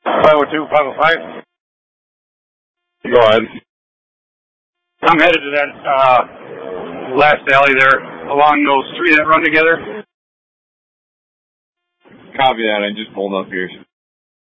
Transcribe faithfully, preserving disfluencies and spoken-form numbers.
five oh two, five oh five. Go ahead. I'm headed to that uh, last alley there along those three that run together. Copy that. I just pulled up here.